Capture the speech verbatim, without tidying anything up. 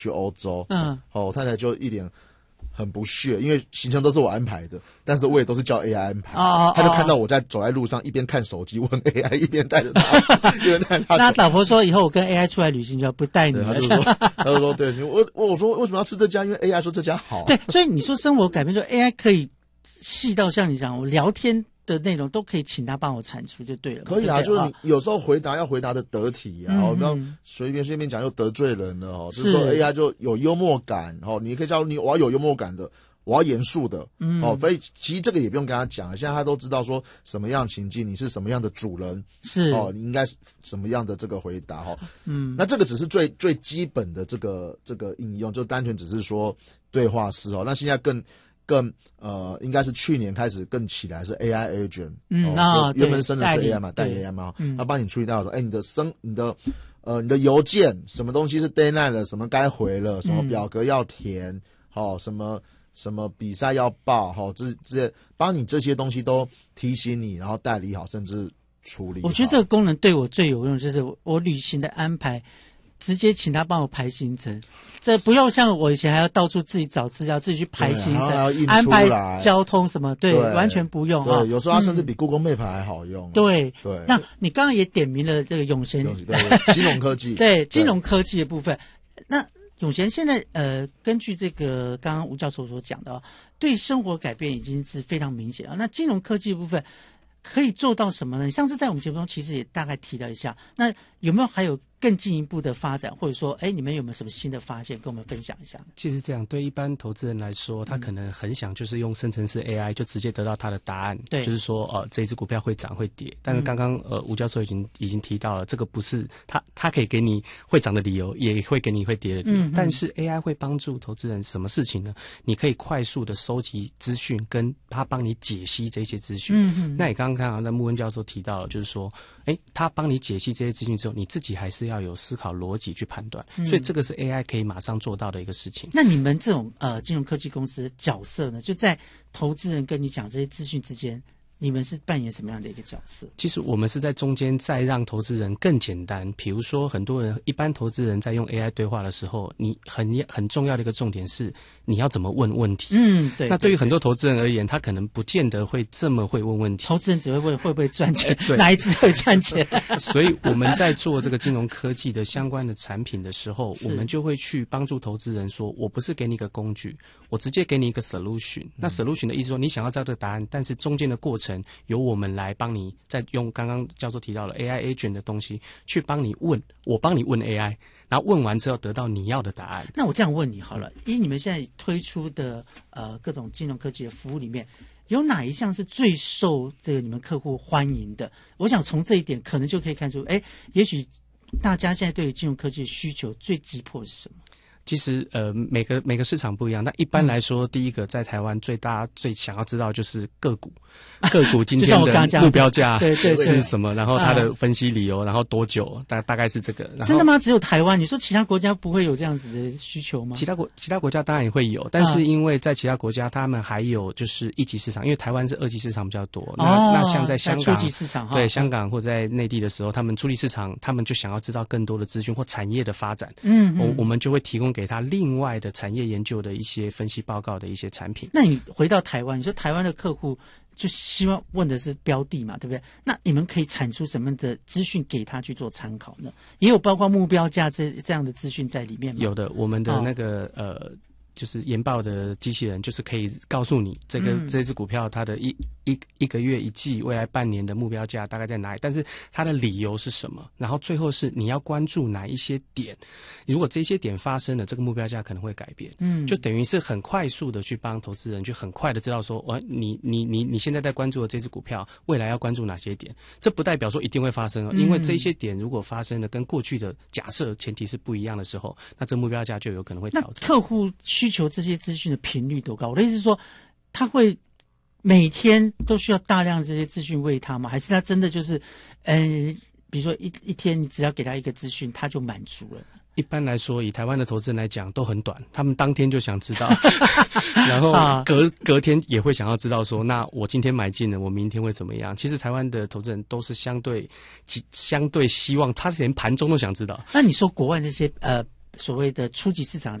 去欧洲， 嗯， 哦，我太太就一脸很不屑，因为行程都是我安排的，但是我也都是叫 A I 安排。 哦， 他就看到我在走在路上，一边看手机问 A I， 一边带着他，一边带着他。 那老婆说以后我跟 A I 出来旅行就不带你了。 他就说，他就说，对，我我说为什么要吃这家？因为 A I 说这家好、啊。 对，所以你说生活改变，就 A I 可以细到像你讲，我聊天的内容都可以请他帮我产出就对了。 可以啊， 对对就是你有时候回答要回答的得体啊，哦，不要随便随便讲又得罪人了哦。就是说 A I 就有幽默感哦，你可以叫你我要有幽默感的。我要严肃的，嗯，哦，所以其实这个也不用跟他讲了，现在他都知道说什么样情境，你是什么样的主人， 是哦，你应该什么样的这个回答哈，嗯，那这个只是最最基本的这个这个应用，就单纯只是说对话式哦，那现在更更呃，应该是去年开始更起来是 A I agent， 嗯， 哦， 哦、 原本生的是 A I 嘛，代理 A I 嘛，他帮你处理到说，哎，你的生你的呃你的邮件什么东西是 deadline 了，什么该回了，什么表格要填，好、嗯哦、什么。什么比赛要报哈，这这帮你这些东西都提醒你，然后代理好，甚至处理好。 我觉得这个功能对我最有用，就是我旅行的安排，直接请他帮我排行程，这不用像我以前还要到处自己找资料，自己去排行程、安排交通什么，对，对完全不用哈。 对，有时候它甚至比 Google Map 还好用。 嗯、对对， 那你刚刚也点名了这个永贤， 对，金融科技， 对金融科技的部分，那。永贤现在呃，根据这个刚刚吴教授所讲的、哦，对生活改变已经是非常明显了。那金融科技的部分可以做到什么呢？你上次在我们节目中其实也大概提到一下，那有没有还有更进一步的发展，或者说，哎，你们有没有什么新的发现，跟我们分享一下？ 其实这样，对一般投资人来说，他可能很想就是用生成式 A I 就直接得到他的答案，对，就是说，呃，这一只股票会涨会跌。但是刚刚呃吴教授已经已经提到了，这个不是他他可以给你会涨的理由，也会给你会跌的理由。嗯、但是 A I 会帮助投资人什么事情呢？你可以快速的收集资讯，跟他帮你解析这些资讯。嗯嗯。那你刚刚看到那穆恩教授提到了，就是说，哎，他帮你解析这些资讯之后，你自己还是要有思考逻辑去判断，嗯、所以这个是 A I 可以马上做到的一个事情。 那你们这种呃金融科技公司的角色呢，就在投资人跟你讲这些资讯之间，你们是扮演什么样的一个角色？ 其实我们是在中间再让投资人更简单。比如说，很多人一般投资人在用 A I 对话的时候，你很很重要的一个重点是你要怎么问问题。 嗯，对。 那对于很多投资人而言，他可能不见得会这么会问问题。 投资人只会问会不会赚钱，对，哪一只会赚钱。 所以我们在做这个金融科技的相关的产品的时候，我们就会去帮助投资人说，我不是给你一个工具，我直接给你一个 solution。那 solution 的意思说，你想要知道这个答案，但是中间的过程由我们来帮你，再用刚刚教授提到了 A I agent 的东西去帮你问，我帮你问 A I， 然后问完之后得到你要的答案。 那我这样问你好了，以你们现在推出的呃各种金融科技的服务里面，有哪一项是最受这个你们客户欢迎的？我想从这一点可能就可以看出，哎，也许大家现在对于金融科技的需求最急迫是什么？ 其实呃每个每个市场不一样，那一般来说，嗯、第一个在台湾最大最想要知道就是个股，个股今天的目标价是什么，然后它的分析理由，然后多久，大大概是这个。然后真的吗？只有台湾？你说其他国家不会有这样子的需求吗？ 其他国其他国家当然也会有，但是因为在其他国家，他们还有就是一级市场，因为台湾是二级市场比较多。那、哦、那像在香港， 初级市场对香港或在内地的时候，他们初级市场，他们就想要知道更多的资讯或产业的发展。嗯，我我们就会提供给他另外的产业研究的一些分析报告的一些产品。 那你回到台湾，你说台湾的客户就希望问的是标的嘛，对不对？那你们可以产出什么的资讯给他去做参考呢？也有包括目标价这这样的资讯在里面吗？ 有的，我们的那个、哦、呃。就是研报的机器人，就是可以告诉你这个、嗯、这只股票它的一一一个月、一季、未来半年的目标价大概在哪里，但是它的理由是什么？然后最后是你要关注哪一些点？如果这些点发生了，这个目标价可能会改变。嗯，就等于是很快速的去帮投资人，去很快的知道说，哦，你你你你现在在关注的这只股票，未来要关注哪些点？这不代表说一定会发生哦，因为这些点如果发生了，跟过去的假设前提是不一样的时候，那这目标价就有可能会调整。 那客户需求这些资讯的频率多高？我的意思是说，他会每天都需要大量这些资讯喂他吗？还是他真的就是，嗯、呃，比如说一一天你只要给他一个资讯，他就满足了？ 一般来说，以台湾的投资人来讲，都很短，他们当天就想知道，然后隔隔天也会想要知道说，那我今天买进了，我明天会怎么样？其实台湾的投资人都是相对相对希望，他连盘中都想知道。 那你说国外那些呃？ 所谓的初级市场